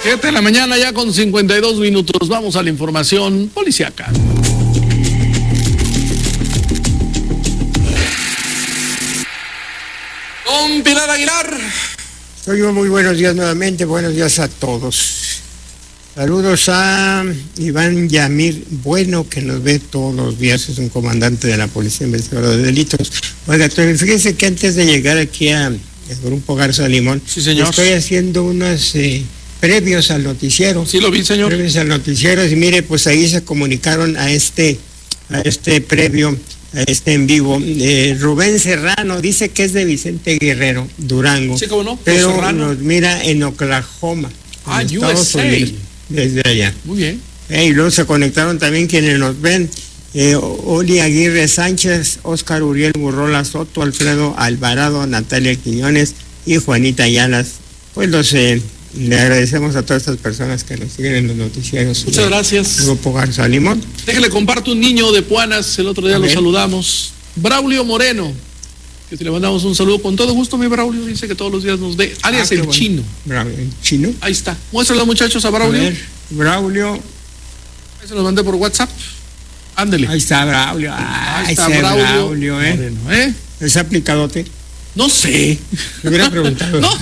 7 de la mañana ya con 52 minutos. Vamos a la información policíaca. Don Pilar Aguilar. Soy yo, muy buenos días nuevamente, buenos días a todos. Saludos a Iván Yamir Bueno, que nos ve todos los días, es un comandante de la Policía Investigadora de Delitos. Oiga, fíjense que antes de llegar aquí al Grupo Garza Limón, sí, señor, estoy haciendo unos previos al noticiero. Sí, lo vi, señor. Previos al noticiero, y mire, pues ahí se comunicaron a este previo, a este en vivo. Rubén Serrano dice que es de Vicente Guerrero, Durango. Sí, cómo no. Pero nos mira en Oklahoma, en Estados Unidos, desde allá. Muy bien. Y luego se conectaron también quienes nos ven. Oli Aguirre Sánchez, Óscar Uriel Burrola Soto, Alfredo Alvarado, Natalia Quiñones y Juanita Ayalas. Pues le agradecemos a todas estas personas que nos siguen en los noticieros. Muchas gracias. Grupo Garza Limón. Déjale comparto un niño de Puanas, el otro día lo saludamos. Braulio Moreno, que le mandamos un saludo con todo gusto. Mi Braulio dice que todos los días nos ve, alias el Chino. ¿El Chino? Ahí está. Muéstralo, muchachos, a Braulio. A ver, Braulio. Ahí se los mandé por WhatsApp. Ándele. Ahí está Braulio. Ahí está Braulio Moreno, ¿Es aplicadote? No sé. Me hubiera preguntado. No.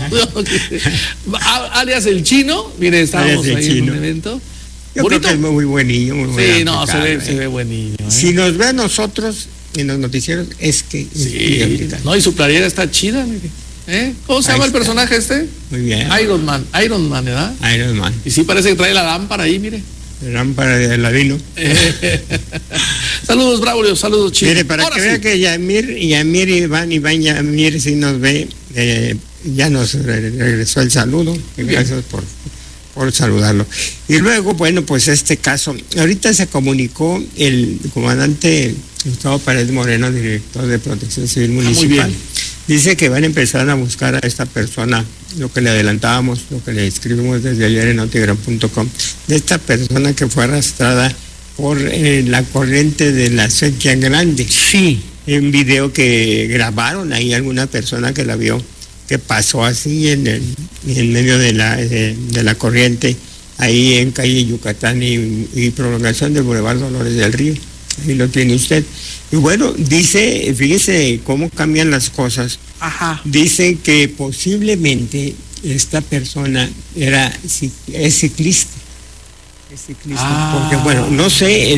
Alias el Chino. Mire, estábamos ahí en un evento. Yo creo que es muy buen niño. Sí, no, se ve buen niño. Si nos ve a nosotros en los noticieros, es que... Sí, no, y su playera está chida, mire. ¿Cómo se llama el personaje este? Muy bien. Iron Man, ¿verdad? Iron Man. Y sí parece que trae la lámpara ahí, mire. La lámpara de Aladino. Saludos, Braulio, saludos, Chino. Mire, para que vea que Iván Yamir sí nos ve, ya nos regresó el saludo. Gracias por saludarlo. Y luego, bueno, pues este caso, ahorita se comunicó el comandante Gustavo Paredes Moreno, director de Protección Civil Municipal. Dice que van a empezar a buscar a esta persona, lo que le adelantábamos, lo que le escribimos desde ayer en notigram.com, de esta persona que fue arrastrada por la corriente de la Sequía Grande. Sí. Un video que grabaron ahí alguna persona que la vio, que pasó así en medio de la corriente, ahí en calle Yucatán y prolongación del Boulevard Dolores del Río. Ahí lo tiene usted. Y bueno, dice, fíjese cómo cambian las cosas. Ajá. Dicen que posiblemente esta persona es ciclista. Porque bueno, no sé,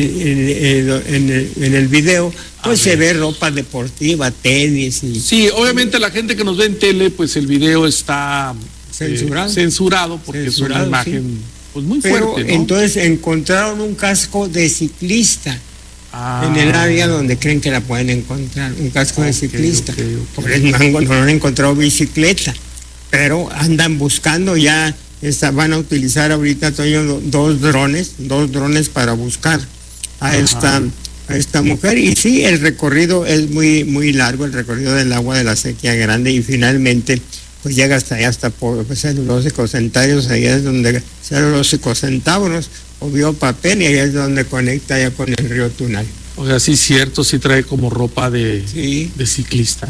en el video pues se ve ropa deportiva, tenis Sí, obviamente la gente que nos ve en tele, pues el video está censurado porque es una imagen pues muy fuerte, ¿no? Entonces encontraron un casco de ciclista en el área donde creen que la pueden encontrar, un casco de ciclista. Por eso no han encontrado bicicleta, pero andan buscando ya. Van a utilizar ahorita dos drones para buscar a esta mujer. Y sí, el recorrido es muy, muy largo, el recorrido del agua de la Sequía Grande, y finalmente pues llega hasta allá, hasta por Celulósicos Centavos, allá es donde Celulósicos Centavos, o Biopapel, y allá es donde conecta ya con el río Tunal. O sea, sí, cierto, sí trae como ropa de ciclista.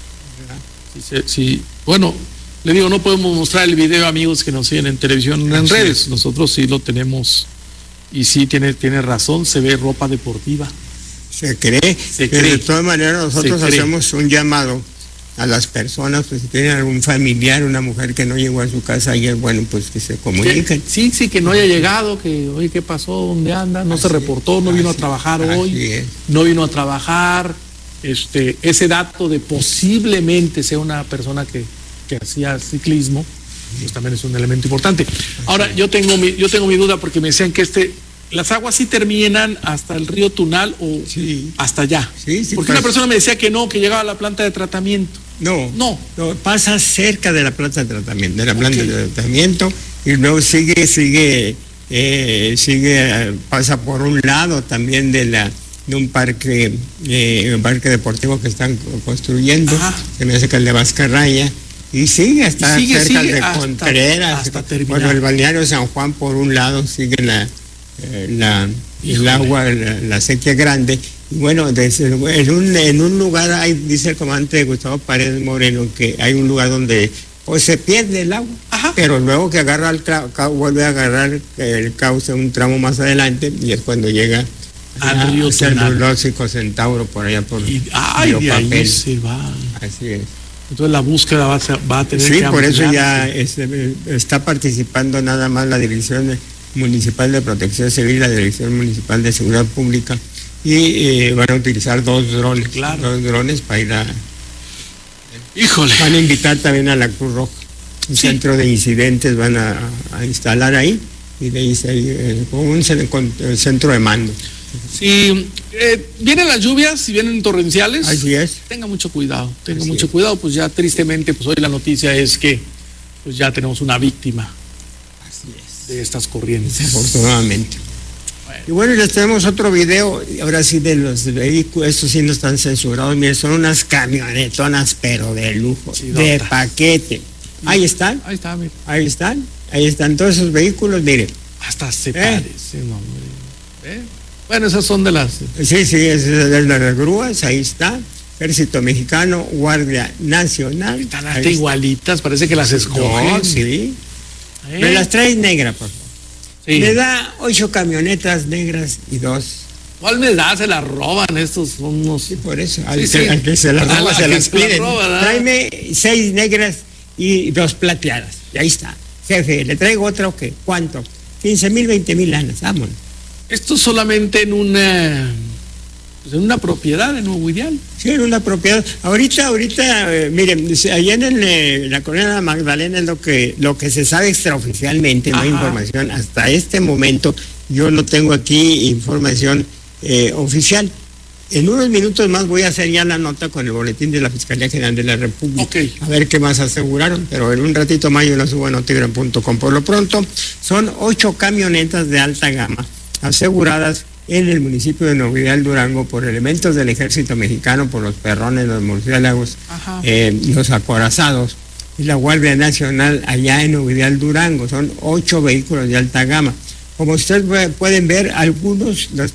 Sí, bueno. Le digo, no podemos mostrar el video, amigos que nos siguen en televisión, en redes. Nosotros sí lo tenemos. Y sí, tiene razón, se ve ropa deportiva. Se cree. Pero de todas maneras nosotros hacemos un llamado a las personas, pues si tienen algún familiar, una mujer que no llegó a su casa ayer, bueno, pues que se comuniquen. Sí, que no haya llegado, que oye, ¿qué pasó? ¿Dónde anda? No se reportó, no vino a trabajar hoy. No vino a trabajar. Ese dato de posiblemente sea una persona que hacía ciclismo, pues también es un elemento importante. Ahora, yo tengo mi duda, porque me decían que las aguas sí terminan hasta el río Tunal o hasta allá. Sí, porque una persona me decía que llegaba a la planta de tratamiento. No, pasa cerca de la planta de tratamiento, y luego sigue, pasa por un lado también de un parque deportivo que están construyendo, que me hace que el de Vascarraya. Y sigue hasta cerca de Contreras, bueno, el balneario San Juan por un lado sigue el agua, la Sequía Grande. Y bueno, en un lugar, dice el comandante Gustavo Paredes Moreno, que hay un lugar donde pues se pierde el agua. Ajá. Pero luego que agarra vuelve a agarrar el cauce un tramo más adelante, y es cuando llega al río Celulósico Centauro, por allá por de ahí se va. Así es. Entonces la búsqueda va a tener que ampliarse. Por eso ya está participando nada más la Dirección Municipal de Protección Civil, la Dirección Municipal de Seguridad Pública, y van a utilizar 2 drones. Claro. 2 drones para ir a... Híjole. Van a invitar también a la Cruz Roja. Un centro de incidentes van a instalar ahí, y de ahí con un centro de mando. Si vienen las lluvias, si vienen torrenciales, así es. Tenga mucho cuidado, cuidado, pues ya tristemente, pues hoy la noticia es que pues ya tenemos una víctima. Así es. De estas corrientes. Afortunadamente. Y bueno, les tenemos otro video, ahora sí, de los vehículos. Estos sí no están censurados, miren, son unas camionetonas, pero de lujo, de paquete. Ahí están. Ahí está, mire. Ahí están todos esos vehículos, miren. Hasta se parecen, hombre. Bueno, esas son de las... Sí, es de las grúas, ahí está. Ejército Mexicano, Guardia Nacional. Están hasta igualitas, parece que las escogen. No, sí. Me las traes negras, por favor. Sí. Me da 8 camionetas negras y 2. ¿Cuál me da? Se las roban estos, son unos... Sí, por eso. Al que se las roba, se las piden. Tráeme 6 negras y 2 plateadas. Y ahí está. Jefe, ¿le traigo otra o qué? ¿Cuánto? 15,000, 20,000 lanas, vámonos. Esto solamente en una propiedad en Nuevo Ideal. Sí, en una propiedad. Ahorita, miren, allá en la colonia Magdalena es lo que se sabe extraoficialmente, no hay información. Hasta este momento yo no tengo aquí información oficial. En unos minutos más voy a hacer ya la nota con el boletín de la Fiscalía General de la República. Okay. A ver qué más aseguraron, pero en un ratito más yo la subo a notigram.com. Por lo pronto, son 8 camionetas de alta gama aseguradas en el municipio de Nuevo Ideal, Durango, por elementos del Ejército Mexicano, por los perrones, los murciélagos, los acorazados y la Guardia Nacional allá en Nuevo Ideal, Durango. Son 8 vehículos de alta gama. Como ustedes pueden ver, algunos los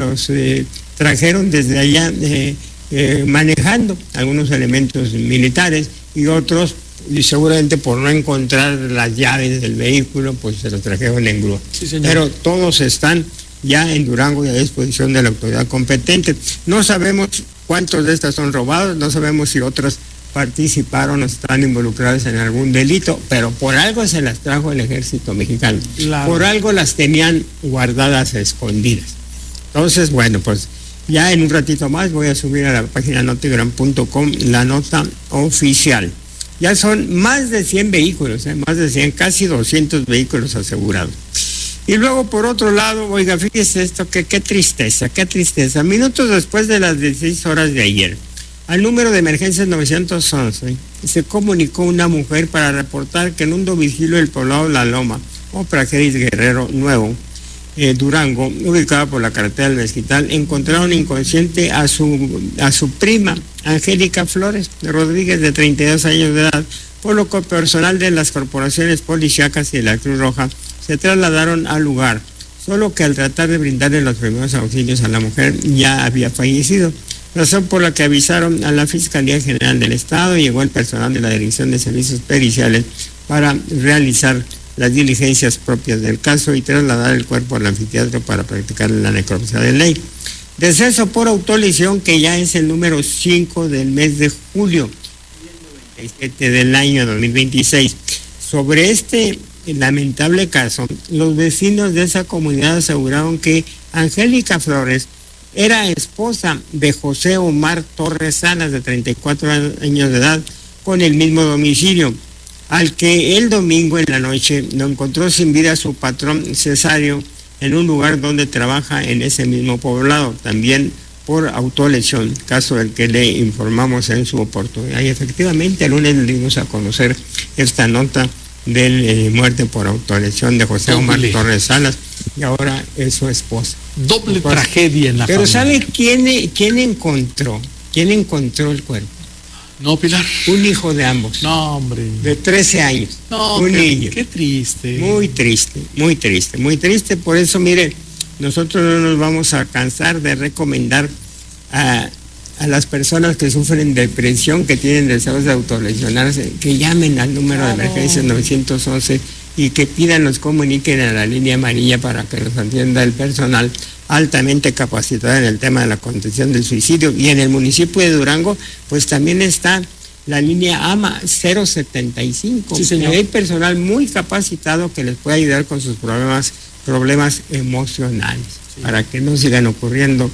trajeron desde allá manejando algunos elementos militares, y otros, y seguramente por no encontrar las llaves del vehículo, pues se los trajeron en grúa. Sí, señor. Pero todos están ya en Durango y a disposición de la autoridad competente. No sabemos cuántos de estas son robados, no sabemos si otras participaron o están involucradas en algún delito, pero por algo se las trajo el Ejército Mexicano. Claro. Por algo las tenían guardadas escondidas. Entonces, bueno, pues ya en un ratito más voy a subir a la página notigram.com la nota oficial. Ya son más de 100 vehículos, más de 100, casi 200 vehículos asegurados. Y luego, por otro lado, oiga, fíjese esto, qué tristeza. Minutos después de las 16 horas de ayer, al número de emergencias 911 se comunicó una mujer para reportar que en un domicilio del poblado La Loma, o Prajeris Guerrero Nuevo, Durango, ubicada por la carretera del Mezquital, encontraron inconsciente a su prima, Angélica Flores Rodríguez, de 32 años de edad, por lo que personal de las corporaciones policíacas y de la Cruz Roja se trasladaron al lugar, solo que al tratar de brindarle los primeros auxilios a la mujer ya había fallecido, razón por la que avisaron a la Fiscalía General del Estado. Llegó el personal de la Dirección de Servicios Periciales para realizar las diligencias propias del caso y trasladar el cuerpo al anfiteatro para practicar la necropsia de ley. Deceso por autolesión, que ya es el número 5 del mes de julio del año 2026. Sobre este lamentable caso, los vecinos de esa comunidad aseguraron que Angélica Flores era esposa de José Omar Torres Salas, de 34 años de edad, con el mismo domicilio, al que el domingo en la noche lo encontró sin vida su patrón Cesario en un lugar donde trabaja en ese mismo poblado, también por autolesión, caso del que le informamos en su oportunidad. Y efectivamente el lunes le dimos a conocer esta nota de muerte por autolesión de José Omar Torres Salas, y ahora es su esposa. Doble tragedia en la familia. Pero ¿sabe quién encontró el cuerpo? No, Pilar. Un hijo de ambos. No, hombre. De 13 años. No, un niño. Qué triste. Muy triste. Por eso, mire, nosotros no nos vamos a cansar de recomendar a a las personas que sufren depresión, que tienen deseos de autolesionarse, que llamen al número de emergencia 911 y que pidan, los comuniquen a la línea amarilla para que los atienda el personal altamente capacitado en el tema de la contención del suicidio. Y en el municipio de Durango, pues también está la línea AMA 075. Sí, señor. Hay personal muy capacitado que les puede ayudar con sus problemas emocionales, sí, para que no sigan ocurriendo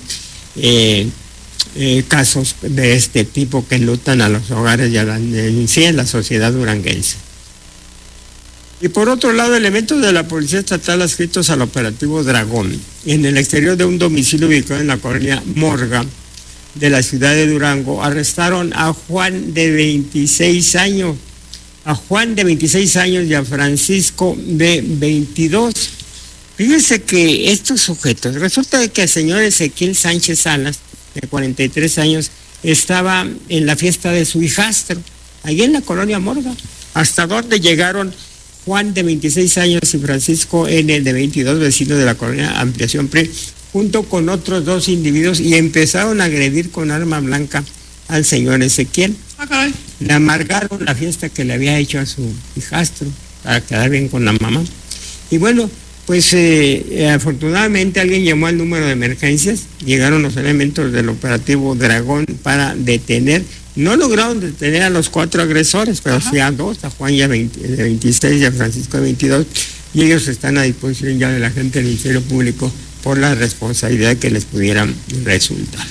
casos de este tipo que enlutan a los hogares y en la sociedad duranguense. Y por otro lado, elementos de la Policía Estatal adscritos al operativo Dragón, en el exterior de un domicilio ubicado en la colonia Morga de la ciudad de Durango, arrestaron a Juan de 26 años, y a Francisco de 22. Fíjense que estos sujetos, resulta que el señor Ezequiel Sánchez Salas, de 43 años, estaba en la fiesta de su hijastro, allí en la colonia Morga, hasta donde llegaron Juan de 26 años y Francisco N. de 22, vecinos de la colonia Ampliación PRI, junto con otros 2 individuos, y empezaron a agredir con arma blanca al señor Ezequiel. Le amargaron la fiesta que le había hecho a su hijastro para quedar bien con la mamá. Y bueno, pues afortunadamente alguien llamó al número de emergencias, llegaron los elementos del operativo Dragón para detener. No lograron detener a los 4 agresores, pero sí a 2, a Juan ya de 26 y a Francisco de 22, y ellos están a disposición ya de la gente del Ministerio Público por la responsabilidad que les pudiera resultar.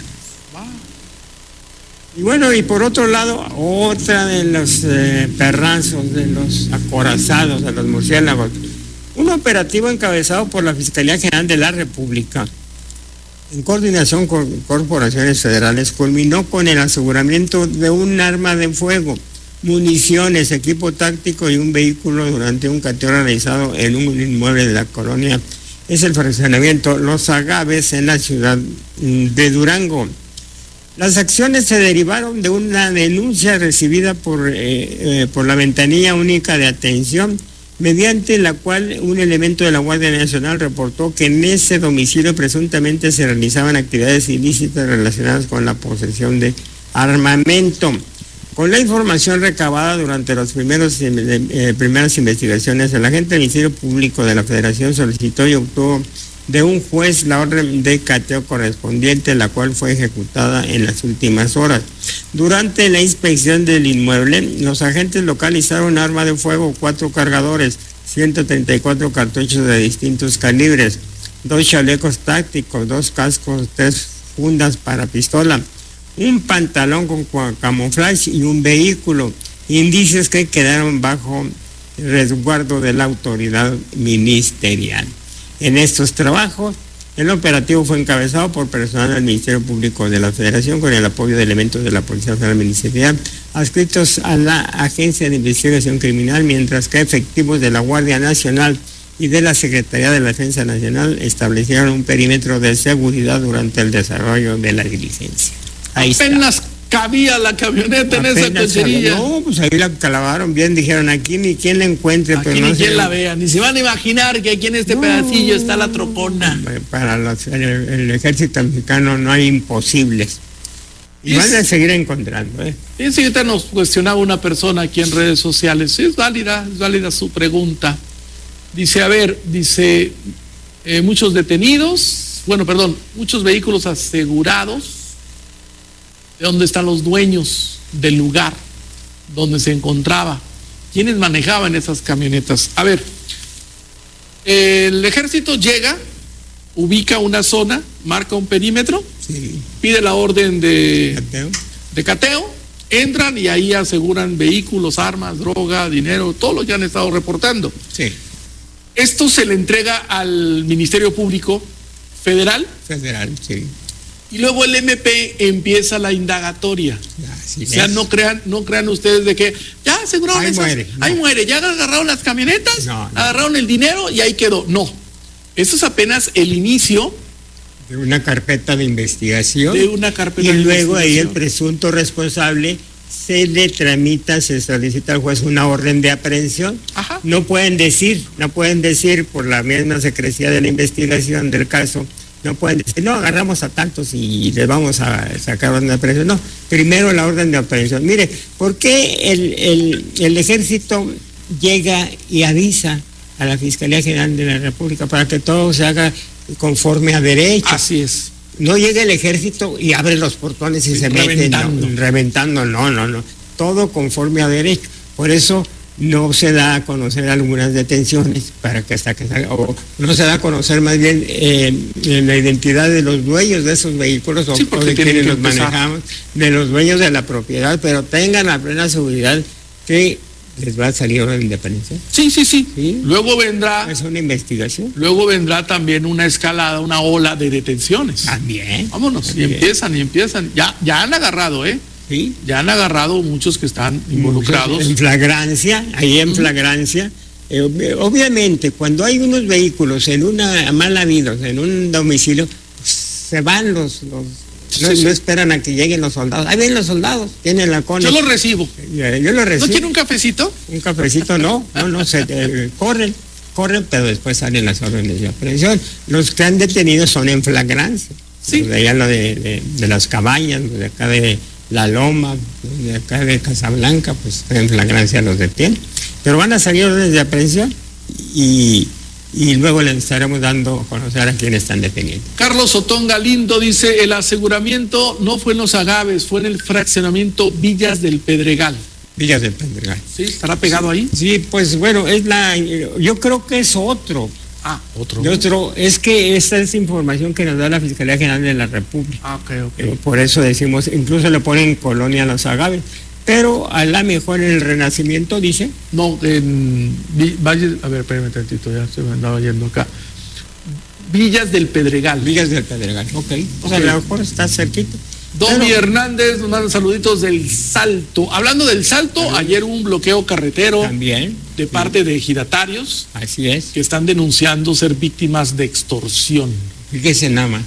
Y bueno, y por otro lado, otra de los perrazos, de los acorazados, de los murciélagos, un operativo encabezado por la Fiscalía General de la República, en coordinación con corporaciones federales, culminó con el aseguramiento de un arma de fuego, municiones, equipo táctico y un vehículo durante un cateo realizado en un inmueble de la colonia. Es el fraccionamiento Los Agaves en la ciudad de Durango. Las acciones se derivaron de una denuncia recibida por la ventanilla única de atención, mediante la cual un elemento de la Guardia Nacional reportó que en ese domicilio presuntamente se realizaban actividades ilícitas relacionadas con la posesión de armamento. Con la información recabada durante las primeras investigaciones, el agente del Ministerio Público de la Federación solicitó y obtuvo de un juez la orden de cateo correspondiente, la cual fue ejecutada en las últimas horas. Durante la inspección del inmueble, los agentes localizaron un arma de fuego, 4 cargadores, 134 cartuchos de distintos calibres, 2 chalecos tácticos, 2 cascos, 3 fundas para pistola, un pantalón con camuflaje y un vehículo, indicios que quedaron bajo resguardo de la autoridad ministerial. En estos trabajos, el operativo fue encabezado por personal del Ministerio Público de la Federación con el apoyo de elementos de la Policía Federal Ministerial adscritos a la Agencia de Investigación Criminal, mientras que efectivos de la Guardia Nacional y de la Secretaría de la Defensa Nacional establecieron un perímetro de seguridad durante el desarrollo de la diligencia. Ahí apenas está. Cabía la camioneta en esa cocherilla. No, pues ahí la clavaron bien, dijeron aquí ni quien la encuentre. Aquí pero ni no quien la vea, ni se van a imaginar que aquí en este pedacillo está la trocona. Para el ejército mexicano no hay imposibles. Y van a seguir encontrando. Fíjense, ahorita nos cuestionaba una persona aquí en redes sociales, es válida su pregunta. Dice, muchos detenidos, muchos vehículos asegurados. ¿De dónde están los dueños del lugar donde se encontraba? ¿Quiénes manejaban esas camionetas? A ver, el ejército llega, ubica una zona, marca un perímetro, sí, pide la orden de cateo, entran y ahí aseguran vehículos, armas, droga, dinero, todo lo que han estado reportando. Sí. Esto se le entrega al Ministerio Público Federal. Federal, sí. Y luego el MP empieza la indagatoria. Así o sea, no crean ustedes de que ya aseguraron ahí muere, ya agarraron las camionetas, agarraron el dinero y ahí quedó. No, eso es apenas el inicio de una carpeta de investigación. Y luego ahí el presunto responsable se le tramita, se solicita al juez una orden de aprehensión. Ajá. No pueden decir por la misma secrecía de la investigación del caso No pueden decir, no, agarramos a tantos y les vamos a sacar orden de aprehensión. No, primero la orden de aprehensión. Mire, ¿por qué el ejército llega y avisa a la Fiscalía General de la República para que todo se haga conforme a derecho? Así es. No llega el ejército y abre los portones y se mete reventando. No. Todo conforme a derecho. Por eso no se da a conocer algunas detenciones para que hasta que salga, o no se da a conocer más bien la identidad de los dueños de esos vehículos o de quienes los manejamos, de los dueños de la propiedad, pero tengan la plena seguridad que les va a salir orden de aprehensión. Sí. Luego vendrá... Es una investigación. Luego vendrá también una escalada, una ola de detenciones. También. Vámonos, también. Y empiezan. Ya han agarrado, Sí. Ya han agarrado muchos que están involucrados. En flagrancia, flagrancia. Obviamente, cuando hay unos vehículos mal habidos, en un domicilio, pues, se van no esperan a que lleguen los soldados. Ahí ven los soldados, tienen la cola. Yo los recibo. ¿No quiere un cafecito? Un cafecito no, corren, pero después salen las órdenes de aprehensión. Los que han detenido son en flagrancia. Sí. De allá de las cabañas, de acá de La Loma, de acá de Casablanca, pues en flagrancia los detienen. Pero van a salir órdenes de aprehensión y luego les estaremos dando a conocer a quienes están deteniendo. Carlos Otón Galindo dice, el aseguramiento no fue en Los Agaves, fue en el fraccionamiento Villas del Pedregal. Villas del Pedregal. ¿Sí? ¿Estará pegado ahí? Sí, pues bueno, yo creo que es otro. Otro. Es que esta es información que nos da la Fiscalía General de la República. Ok. Por eso decimos, incluso le ponen Colonia Los Agaves. Pero a la mejor en el Renacimiento dice. No, en Valles, a ver, espérame tantito, ya se me andaba yendo acá. Villas del Pedregal. Ok. O sea, a lo mejor está cerquita. Domi Hernández nos manda saluditos del Salto. Hablando del Salto, ayer hubo un bloqueo carretero también de parte de ejidatarios. Así es. Que están denunciando ser víctimas de extorsión. Fíjese nada más.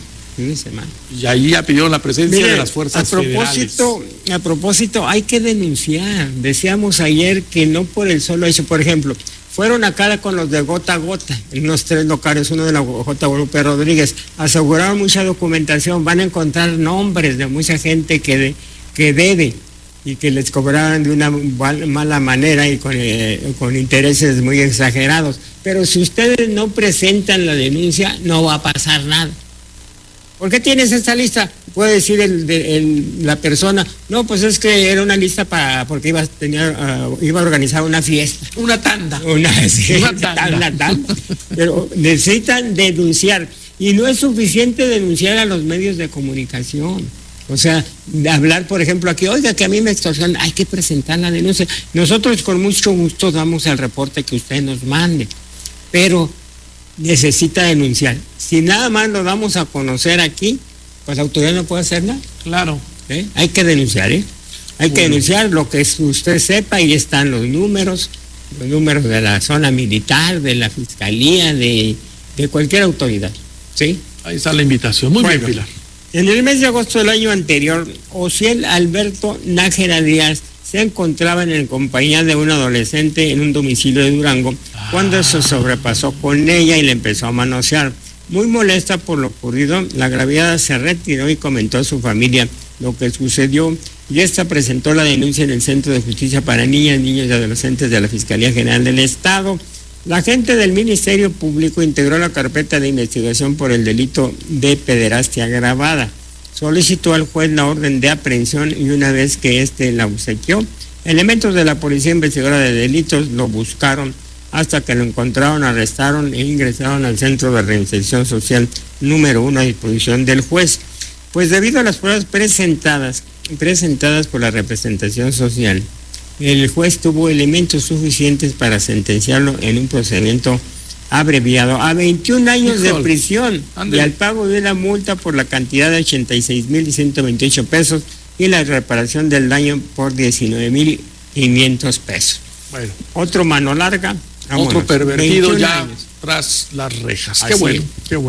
Y ahí ya pidieron la presencia de las fuerzas federales. A propósito, hay que denunciar. Decíamos ayer que no por el solo hecho, por ejemplo, fueron acá con los de Gota a Gota, en unos 3 locales, uno de la J. Guadalupe Rodríguez, aseguraron mucha documentación, van a encontrar nombres de mucha gente que debe y que les cobraron de una mala manera y con intereses muy exagerados. Pero si ustedes no presentan la denuncia, no va a pasar nada. ¿Por qué tienes esta lista? Puede decir la persona, no, pues es que era una lista porque iba a organizar una fiesta. Una tanda. Una tanda. Pero necesitan denunciar. Y no es suficiente denunciar a los medios de comunicación. O sea, de hablar, por ejemplo, aquí, oiga, que a mí me extorsionan, hay que presentar la denuncia. Nosotros con mucho gusto damos el reporte que usted nos mande. Pero necesita denunciar. Si nada más lo damos a conocer aquí, pues la autoridad no puede hacer nada. Claro. Hay que denunciar, Hay que denunciar lo que usted sepa, y están los números de la zona militar, de la fiscalía, de cualquier autoridad. ¿Sí? Ahí está la invitación. Muy bien, Pilar. En el mes de agosto del año anterior, Osiel Alberto Nájera Díaz se encontraba en compañía de un adolescente en un domicilio de Durango cuando se sobrepasó con ella y le empezó a manosear. Muy molesta por lo ocurrido, la agraviada se retiró y comentó a su familia lo que sucedió, y esta presentó la denuncia en el Centro de Justicia para Niñas, Niños y Adolescentes de la Fiscalía General del Estado. La agente del Ministerio Público integró la carpeta de investigación por el delito de pederastia agravada. Solicitó al juez la orden de aprehensión y una vez que éste la obsequió, elementos de la Policía Investigadora de Delitos lo buscaron hasta que lo encontraron, arrestaron e ingresaron al Centro de Reinserción Social número 1 a disposición del juez. Pues debido a las pruebas presentadas por la representación social, el juez tuvo elementos suficientes para sentenciarlo en un procedimiento abreviado a 21 años de prisión y al pago de una multa por la cantidad de 86,128 pesos y la reparación del daño por 19,500 pesos. Bueno. Otro mano larga. Vámonos. Otro pervertido ya años tras las rejas. Qué bueno.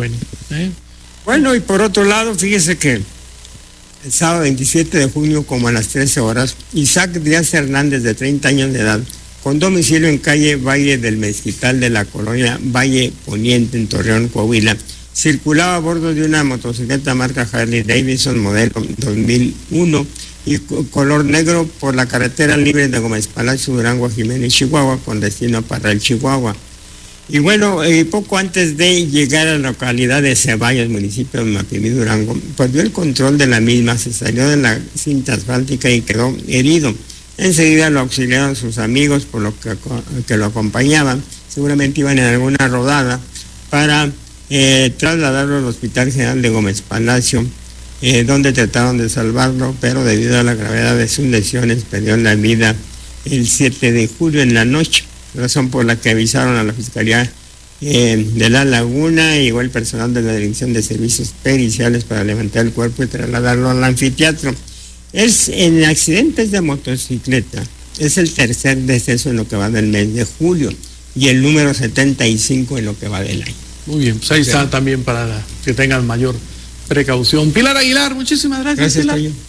Bueno, y por otro lado, fíjese que el sábado 27 de junio, como a las 13 horas, Isaac Díaz Hernández, de 30 años de edad, con domicilio en calle Valle del Mezquital de la colonia Valle Poniente, en Torreón, Coahuila, circulaba a bordo de una motocicleta marca Harley Davidson modelo 2001 y color negro por la carretera libre de Gómez Palacio, Durango, Jiménez, Chihuahua, con destino a Parral, Chihuahua. Y bueno, poco antes de llegar a la localidad de Ceballos, municipio de Mapimí, Durango, perdió el control de la misma, se salió de la cinta asfáltica y quedó herido. Enseguida lo auxiliaron sus amigos por lo que lo acompañaban, seguramente iban en alguna rodada, para trasladarlo al Hospital General de Gómez Palacio, donde trataron de salvarlo, pero debido a la gravedad de sus lesiones perdió la vida el 7 de julio en la noche, razón por la que avisaron a la Fiscalía de La Laguna y llegó el personal de la Dirección de Servicios Periciales para levantar el cuerpo y trasladarlo al anfiteatro. En accidentes de motocicleta es el tercer deceso en lo que va del mes de julio y el número 75 en lo que va del año. Muy bien, pues ahí está también para que tengan mayor precaución. Pilar Aguilar, muchísimas gracias, Pilar.